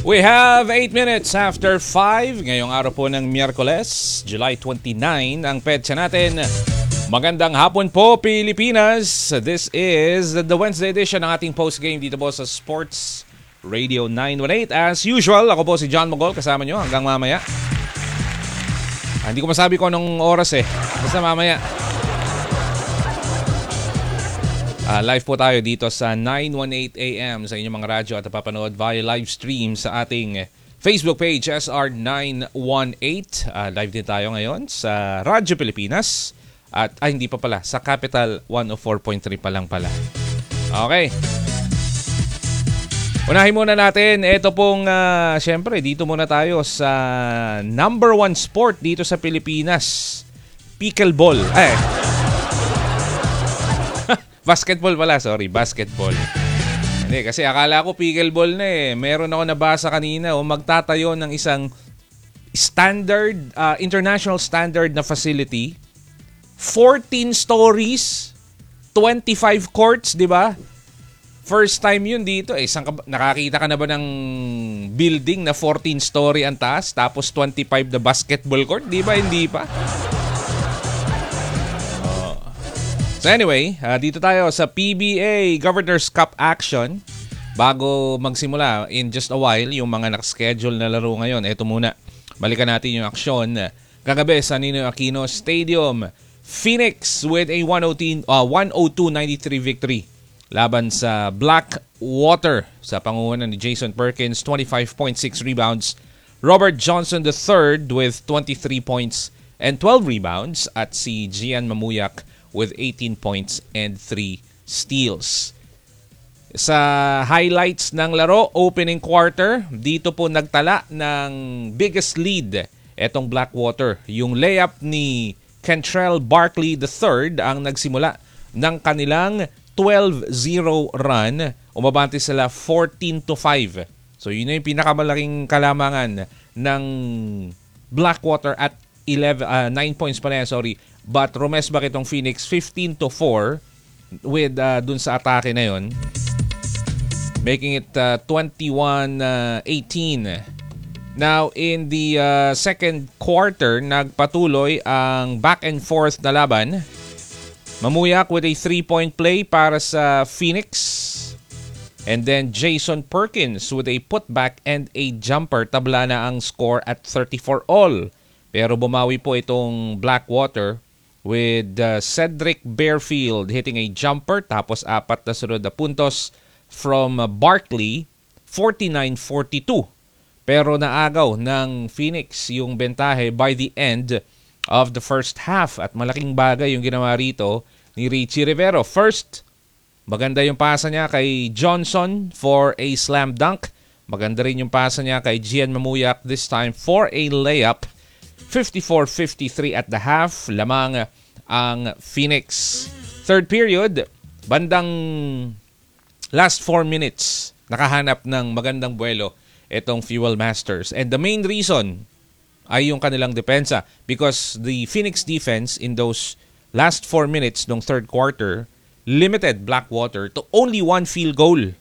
We have 8 minutes after 5. Ngayong araw po ng Miyerkules, July 29, ang petsa natin. Magandang hapon po, Pilipinas. This is the Wednesday edition ng ating postgame dito po sa Sports Radio 918. As usual, ako po si John Mogol, kasama nyo hanggang mamaya. Hindi ko masabi ko anong oras basta mamaya. Live po tayo dito sa 918 AM sa inyong mga radyo at napapanood via live stream sa ating Facebook page SR918. Live din tayo ngayon sa Radyo Pilipinas at hindi pa pala, sa Capital 104.3 pa lang pala. Okay. Unahin muna natin, ito pong syempre dito muna tayo sa number 1 sport dito sa Pilipinas. Pickleball. Basketball pala, basketball. Hindi, kasi akala ko pickleball na Meron ako nabasa kanina, magtatayo ng isang standard, international standard na facility. 14 stories, 25 courts, di ba? First time yun dito. Nakakita ka na ba ng building na 14 story ang taas, tapos 25 na basketball court? Di ba? Hindi pa. So anyway, dito tayo sa PBA Governor's Cup action. Bago magsimula in just a while yung mga nakaschedule na laro ngayon, eto muna. Balikan natin yung aksyon kagabi sa Ninoy Aquino Stadium. Phoenix with a 102-93 victory laban sa Blackwater sa pangunahan ni Jason Perkins, 25.6 rebounds. Robert Johnson III with 23 points and 12 rebounds at si Gian Mamuyak with 18 points and 3 steals. Sa highlights ng laro, opening quarter, dito po nagtala ng biggest lead etong Blackwater. Yung layup ni Kentrell Barkley III ang nagsimula ng kanilang 12-0 run. Umabante sila 14-5. So yun yung pinakamalaking kalamangan ng Blackwater at 9 points pa na But rumesbak itong Phoenix 15-4 with dun sa atake na yon, making it 21-18. Now in the second quarter, nagpatuloy ang back and forth na laban. Mamuyak with a 3-point play para sa Phoenix. And then Jason Perkins with a putback and a jumper. Tabla na ang score at 34-all. Pero bumawi po itong Blackwater with Cedric Bearfield hitting a jumper, tapos 4 na sunod na puntos from Barkley, 49-42. Pero naagaw ng Phoenix yung bentahe by the end of the first half at malaking bagay yung ginawa rito ni Richie Rivero. First, maganda yung pasa niya kay Johnson for a slam dunk. Maganda rin yung pasa niya kay Gian Mamuyak this time for a layup. 54-53 at the half, lamang ang Phoenix. Third period, bandang last 4 minutes, nakahanap ng magandang buwelo itong Fuel Masters. And the main reason ay yung kanilang depensa, because the Phoenix defense in those last 4 minutes ng third quarter limited Blackwater to only 1 field goal.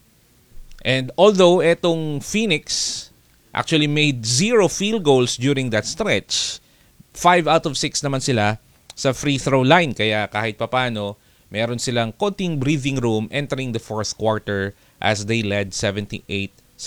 And although itong Phoenix actually made 0 field goals during that stretch, 5 out of 6 naman sila sa free throw line. Kaya kahit papano, meron silang konting breathing room entering the fourth quarter as they led 78-72.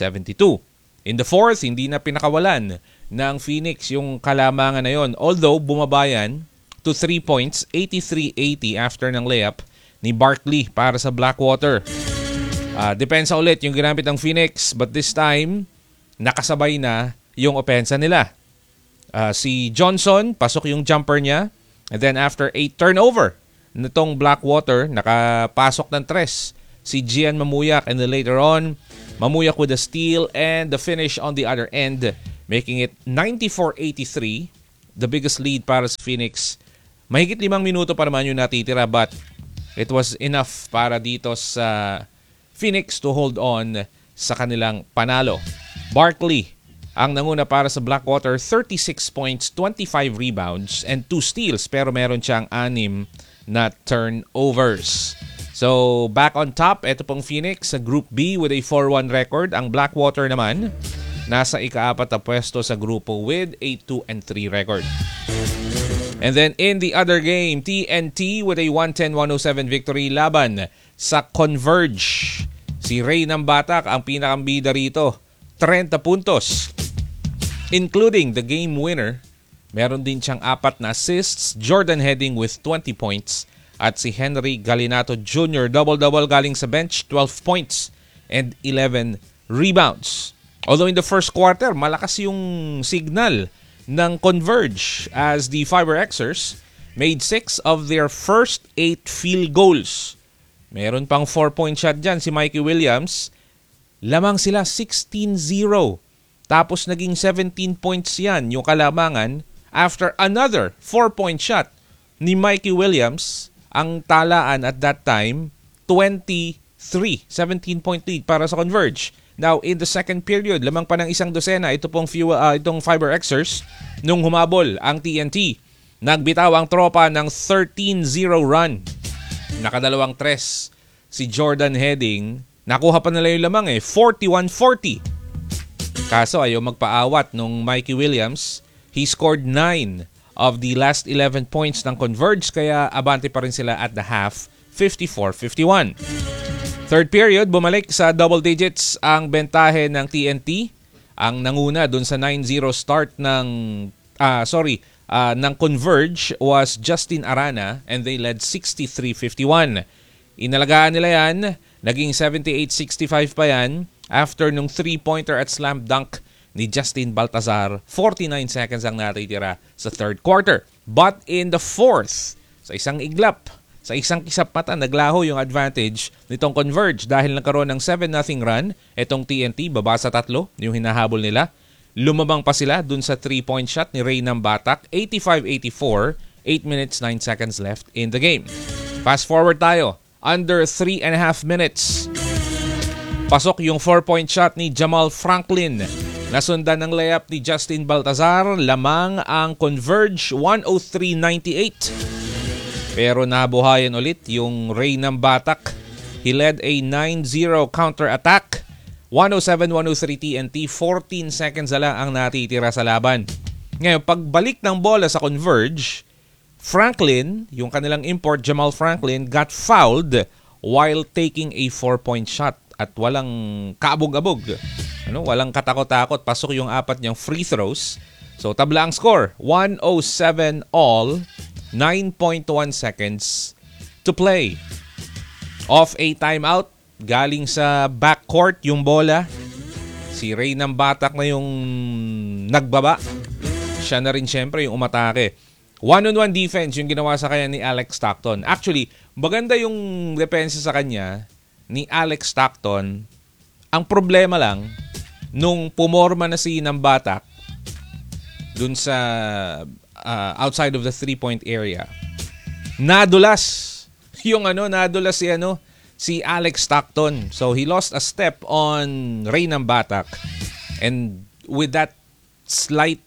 In the fourth, hindi na pinakawalan ng Phoenix yung kalamangan na yon. Although bumabayan to 3 points, 83-80 after ng layup ni Barkley para sa Blackwater. Depensa ulit yung ginamit ng Phoenix, but this time, nakasabay na yung opensa nila. Si Johnson, pasok yung jumper niya. And then after a turnover nitong Blackwater, nakapasok ng 3 si Gian Mamuyak. And then later on, Mamuyak with a steal and the finish on the other end, making it 94-83. The biggest lead para sa Phoenix. Mahigit 5 minuto pa naman yung natitira, but it was enough para dito sa Phoenix to hold on sa kanilang panalo. Barkley ang nanguna para sa Blackwater, 36 points, 25 rebounds, and 2 steals. Pero meron siyang 6 na turnovers. So, back on top, ito pong Phoenix sa Group B with a 4-1 record. Ang Blackwater naman nasa ika-4 na pwesto sa grupo with a 2-3 record. And then in the other game, TNT with a 110-107 victory laban sa Converge. Si Ray ng Batak ang pinakambida rito, 30 puntos. Including the game winner, meron din siyang 4 na assists, Jordan Heading with 20 points, at si Henry Galinato Jr. double-double galing sa bench, 12 points and 11 rebounds. Although in the first quarter, malakas yung signal ng Converge as the Fiber Xers made 6 of their first 8 field goals. Meron pang 4-point shot dyan si Mikey Williams. Lamang sila 16-0. Tapos naging 17 points yan yung kalamangan after another 4-point shot ni Mikey Williams. Ang talaan at that time, 23. 17-point lead para sa Converge. Now, in the second period, lamang pa ng isang dosena itong Fiber Xers nung humabol ang TNT. Nagbitaw ang tropa ng 13-0 run. Nakadalawang tres si Jordan Heading. Nakuha pa nila yung lamang 41-40. Kaso ayaw magpaawat nung Mikey Williams. He scored 9 of the last 11 points ng Converge, kaya abante pa rin sila at the half, 54-51. Third period, bumalik sa double digits ang bentahe ng TNT. Ang nanguna dun sa 9-0 start ng Converge was Justin Arana and they led 63-51. Inalagaan nila yan, naging 78-65 pa yan after nung 3-pointer at slam dunk ni Justin Baltazar. 49 seconds ang natitira sa third quarter. But in the fourth, sa isang iglap, sa isang kisap mata, naglaho yung advantage nitong Converge dahil nagkaroon ng 7-0 run. Itong TNT, baba sa 3, yung hinahabol nila. Lumabang pa sila dun sa 3-point shot ni Ray ng Batak. 85-84, 8 minutes, 9 seconds left in the game. Fast forward tayo. Under 3.5 minutes. Pasok yung 4-point shot ni Jamal Franklin. Nasundan ng layup ni Justin Baltazar. Lamang ang Converge, 103-98. Pero nabuhayan ulit yung Ray ng Batak. He led a 9-0 counter-attack. 107-103 TNT. 14 seconds na lang ang natitira sa laban. Ngayon, pagbalik ng bola sa Converge, Franklin, yung kanilang import, Jamal Franklin, got fouled while taking a 4-point shot. At walang kaabog-abog. Walang katakot-takot. Pasok yung 4 niyang free throws. So, tabla ang score. 107 all. 9.1 seconds to play. Off a timeout. Galing sa backcourt yung bola. Si Ray ng Batak na yung nagbaba. Siya na rin syempre yung umatake. One-on-one defense yung ginawa sa kanya ni Alex Stockton. Actually, maganda yung depensa sa kanya ni Alex Stockton. Ang problema lang, nung pumorma na si ng Batak dun sa outside of the 3-point area, nadulas si Alex Stockton. So he lost a step on Ray ng Batak, and with that slight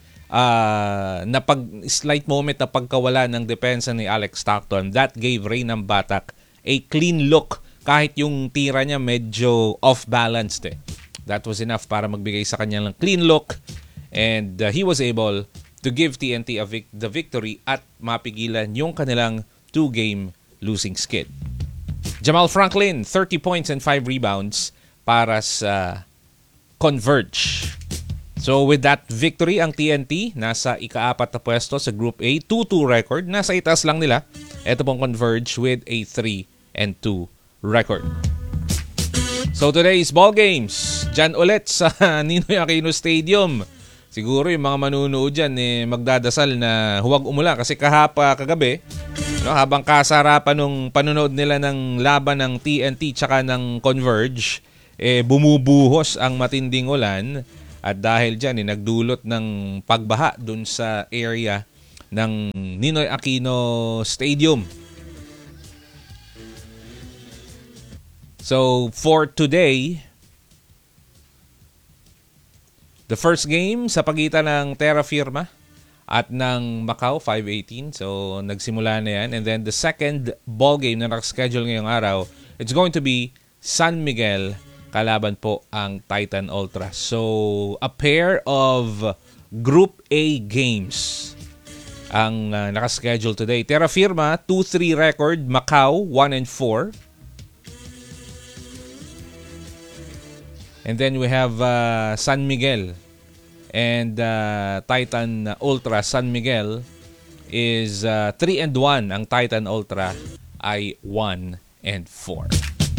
moment na pagkawala ng depensa ni Alex Stockton, that gave Ray ng Batak a clean look kahit yung tira niya medyo off-balanced. That was enough para magbigay sa kanya ng clean look, and he was able to give TNT the victory at mapigilan yung kanilang 2-game losing skid. Jamal Franklin, 30 points and 5 rebounds para sa Converge. So with that victory, ang TNT nasa ika-4 na pwesto sa Group A, 2-2 record. Nasa itaas lang nila. Ito pong Converge with a 3-2 record. So today's ball games, dyan ulit sa Ninoy Aquino Stadium. Siguro yung mga manunood dyan magdadasal na huwag umulan kasi kagabi, habang kasarapan nung panunood nila ng laban ng TNT tsaka ng Converge, bumubuhos ang matinding ulan at dahil dyan nagdulot ng pagbaha dun sa area ng Ninoy Aquino Stadium. So for today, the first game sa pagitan ng Terra Firma at ng Macau, 5:18. So, nagsimula na yan. And then the second ball game na nakaschedule ngayong araw, it's going to be San Miguel kalaban po ang Titan Ultra. So, a pair of Group A games ang nakaschedule today. Terra Firma, 2-3 record. Macau, 1-4. And then we have San Miguel and Titan Ultra. San Miguel is 3-1. Ang Titan Ultra ay 1-4.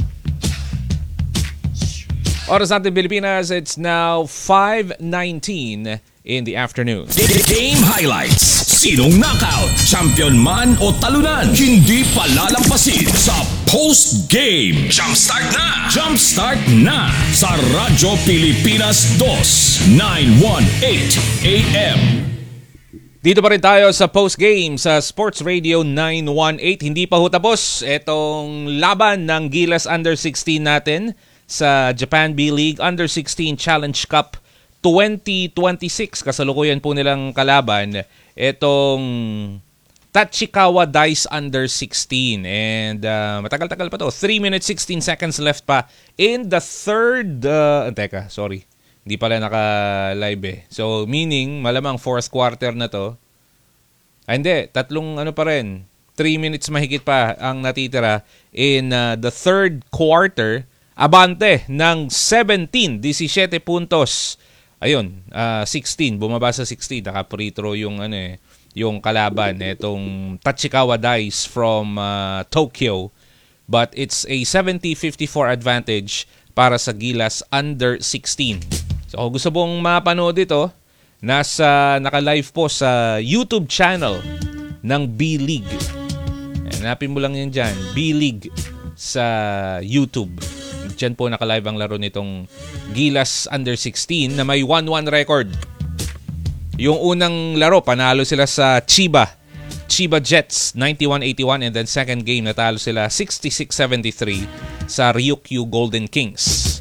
Oras natin Pilipinas, it's now 5:19 in the afternoon. Game highlights. Sinong knockout, champion man o talunan, hindi palalampasin sa post-game. Jumpstart na! Jumpstart na sa Radyo Pilipinas 2, 918 AM. Dito pa rin tayo sa post-game sa Sports Radio 918. Hindi pa ho tapos itong laban ng Gilas Under-16 natin sa Japan B-League Under-16 Challenge Cup 2026. Kasalukuyan po nilang kalaban itong Tachikawa Dice Under-16. And matagal-tagal pa to. 3 minutes 16 seconds left pa in the third... Hindi pala naka-live eh. So, meaning, malamang fourth quarter na to. Hindi, tatlong pa rin. 3 minutes mahigit pa ang natitira in the third quarter. Abante ng 17 puntos. Ayun, 16. Bumaba sa 16. Naka-free throw yung, yung kalaban. Itong Tachikawa Dice from Tokyo. But it's a 70-54 advantage para sa Gilas Under-16. So kung gusto mong mapanood ito, naka-live po sa YouTube channel ng B-League. Hanapin mo lang yan dyan, B-League sa YouTube. Diyan po naka-live ang laro nitong Gilas Under-16 na may 1-1 record. Yung unang laro, panalo sila sa Chiba Jets 91-81, and then second game natalo sila 66-73 sa Ryukyu Golden Kings.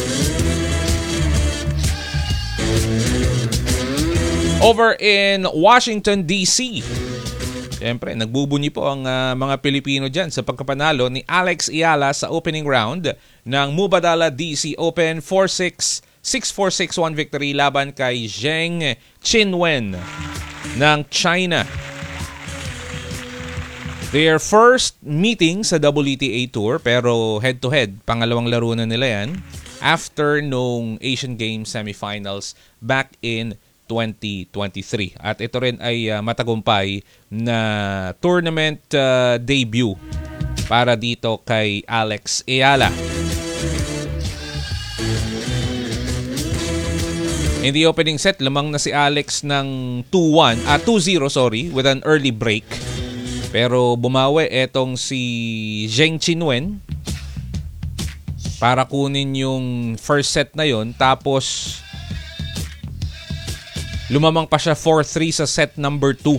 Over in Washington, D.C., siyempre, nagbubunyi po ang mga Pilipino dyan sa pagkapanalo ni Alex Ayala sa opening round ng Mubadala DC Open 4-6, 6-4, 6-1 victory laban kay Zheng Qinwen ng China. Their first meeting sa WTA Tour, pero head-to-head, pangalawang laro na nila yan after nung Asian Games semifinals back in 2023. At ito rin ay matagumpay na tournament debut para dito kay Alex Ayala. In the opening set, lamang na si Alex ng 2-0 with an early break. Pero bumawi etong si Zheng Qinwen para kunin yung first set na yon, tapos lumamang pa siya 4-3 sa set number 2.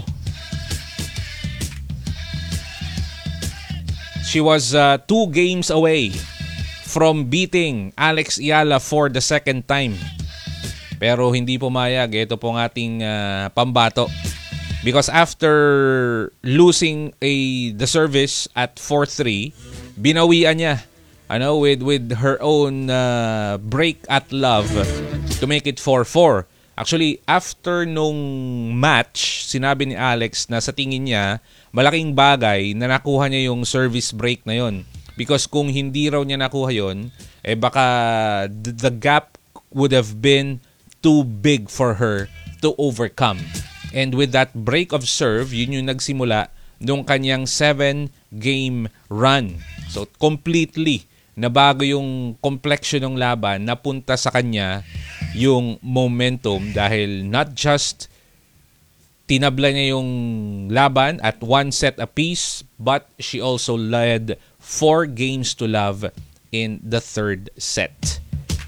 She was 2 games away from beating Alex Ayala for the second time. Pero hindi pumayag. Ito pong ating pambato. Because after losing the service at 4-3, binawian niya with her own break at love to make it 4-4. Actually, after nung match, sinabi ni Alex na sa tingin niya, malaking bagay na nakuha niya yung service break na yon. Because kung hindi raw niya nakuha yon, baka the gap would have been too big for her to overcome. And with that break of serve, yun yung nagsimula nung kanyang 7-game run. So, completely nabago yung complexion ng laban, napunta sa kanya yung momentum dahil not just tinabla niya yung laban at 1 set apiece, but she also led 4 games to love in the third set.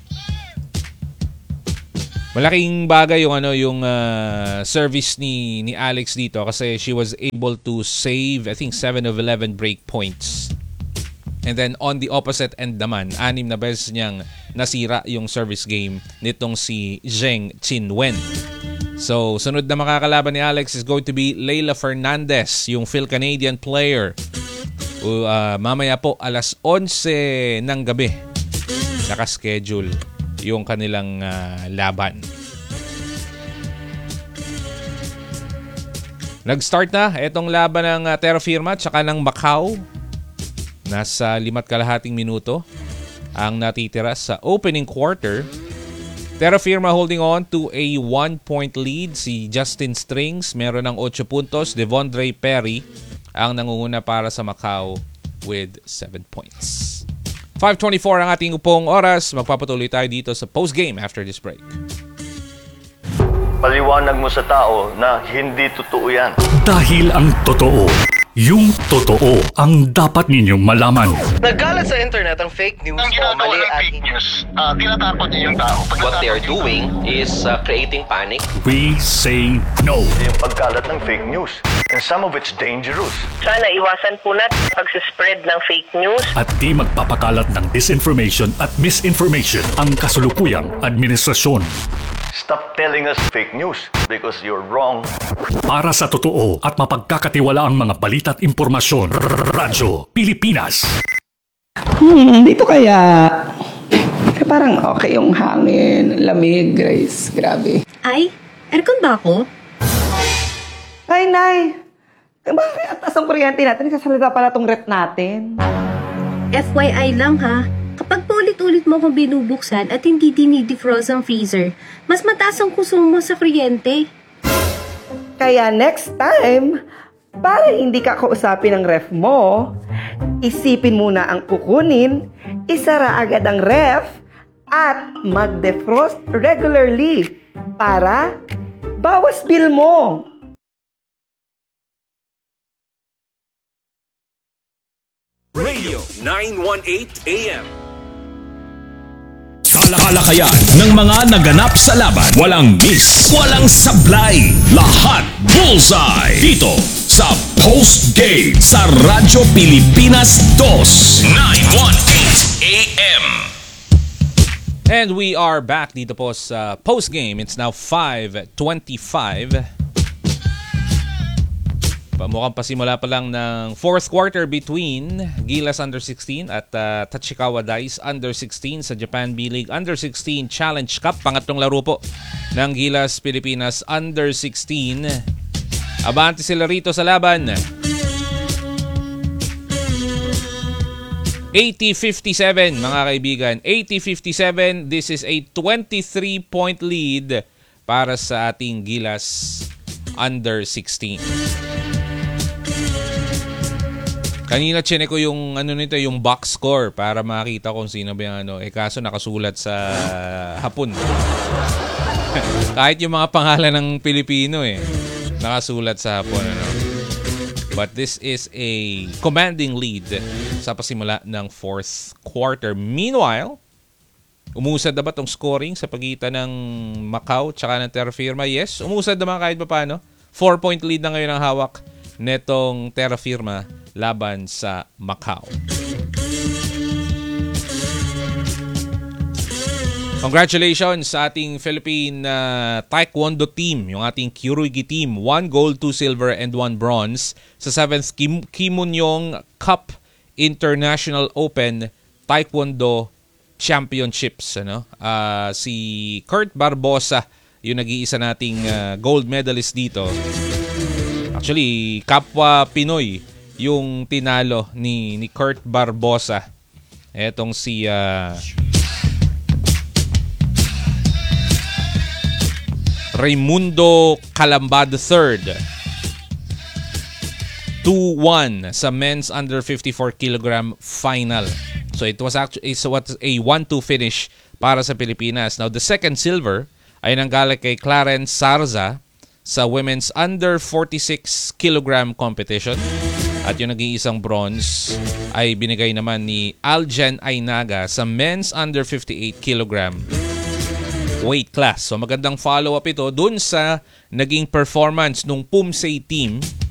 Malaking bagay yung service ni Alex dito kasi she was able to save I think 7 of 11 break points. And then on the opposite end naman, 6 na beses niyang nasira yung service game nitong si Zheng Qinwen. So, sunod na makakalaban ni Alex is going to be Leylah Fernandez, yung Phil-Canadian player. Mamaya po, alas 11 ng gabi. nakaschedule yung kanilang laban. Nag-start na itong laban ng Terra Firma at saka ng Macau. Nasa 5.5 minuto ang natitira sa opening quarter. Terra Firma holding on to a 1-point lead. Si Justin Strings meron ng 8 puntos. Devondre Perry ang nangunguna para sa Macau with 7 points. 5:24 ang ating upong oras. Magpapatuloy tayo dito sa postgame after this break. Paliwanag mo sa tao na hindi totoo yan. Dahil ang totoo, yung totoo ang dapat ninyong malaman. Nagkalat sa internet ang fake news Ang o ginagawa mali ng at fake news, tinatakot niyo yung tao. what they are doing is creating panic. We say no. Yung pagkalat ng fake news. And some of it's dangerous. Sana iwasan po natin pag-spread ng fake news. At di magpapakalat ng disinformation at misinformation ang kasulukuyang administrasyon. Stop telling us fake news because you're wrong. Para sa totoo at mapagkakatiwalaang mga balita at impormasyon, Radyo Pilipinas. Dito kaya parang okay yung hangin, lamig, Grace. Grabe. Ay, aircon ba ako? Ay, Nay! Bakit ang taas ang kuryente natin? Kasalita pala tong rep natin. FYI lang ha, kapag paulit-ulit mo akong binubuksan at hindi dinidefrost ang freezer, mas mataas ang konsumo sa kuryente. Kaya next time, para hindi ka kausapin ng ref mo, isipin muna ang kukunin, isara agad ang ref, at mag-defrost regularly para bawas bill mo. Radio 918 AM. Talakayan ng mga naganap sa laban. Walang miss, walang sablay. Lahat bullseye. Dito sa Post Game sa Radyo Pilipinas 2 918 AM. And we are back dito po sa post game. It's now 5:25. Mukhang pasimula pa lang ng fourth quarter between Gilas Under-16 at Tachikawa Dice Under-16 sa Japan B-League Under-16 Challenge Cup. Pangatlong laro po ng Gilas Pilipinas Under-16. Abante sila rito sa laban. 80-57 mga kaibigan. 80-57. This is a 23-point lead para sa ating Gilas Under-16. Kanina chine ko yung yung box score para makita kung sino ba yung kaso nakasulat sa hapon. Kahit yung mga pangalan ng Pilipino nakasulat sa hapon But this is a commanding lead sa pasimula ng fourth quarter. Meanwhile, umusad na ba tong scoring sa pagitan ng Macau tsaka ng Terra Firma? Yes, umusad naman kahit pa paano. 4-point lead na ngayon ang hawak netong Terra Firma laban sa Macau. Congratulations sa ating Philippine Taekwondo team, yung ating Kyoryugi team. 1 gold, 2 silver, and 1 bronze sa 7th Kimunyong Cup International Open Taekwondo Championships. Si Kurt Barbosa, yung nag-iisa nating gold medalist dito. Actually, kapwa Pinoy yung tinalo ni Kurt Barbosa. Etong si Raimundo Calamba III. 2-1 sa men's under 54 kilogram final. So it was actually a 1-2 finish para sa Pilipinas. Now the second silver ay nanggaling kay Clarence Sarza sa women's under 46 kilogram competition. At yung nag-iisang bronze ay binigay naman ni Aljen Ainaga sa men's under 58 kilogram weight class. So magandang follow-up ito dun sa naging performance nung Pumsay team